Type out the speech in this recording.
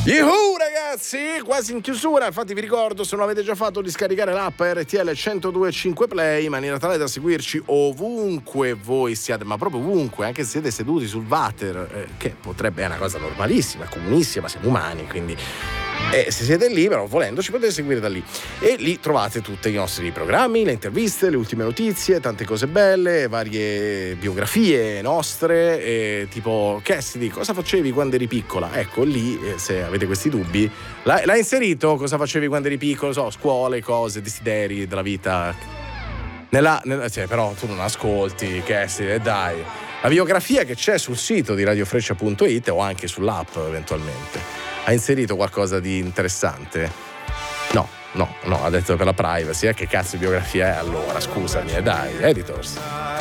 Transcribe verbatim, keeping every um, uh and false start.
Yuhu ragazzi, quasi in chiusura. Infatti vi ricordo, se non avete già fatto, di scaricare l'app R T L centodue e cinque Play in maniera tale da seguirci ovunque voi siate, ma proprio ovunque, anche se siete seduti sul water, eh, che potrebbe essere una cosa normalissima, comunissima, siamo umani, quindi e se siete lì, però volendo ci potete seguire da lì, e lì trovate tutti i nostri programmi, le interviste, le ultime notizie, tante cose belle, varie biografie nostre, e tipo Cassidy, cosa facevi quando eri piccola? Ecco lì, eh, se avete questi dubbi, l'ha, l'ha inserito, cosa facevi quando eri piccolo, so, scuole, cose, desideri della vita. Nella, nella cioè, però tu non ascolti Cassidy, dai. La biografia che c'è sul sito di radiofreccia punto it o anche sull'app eventualmente. Ha inserito qualcosa di interessante? No, no, no, ha detto per la privacy. Eh, che cazzo di biografia è allora? Scusami, eh, dai, editors.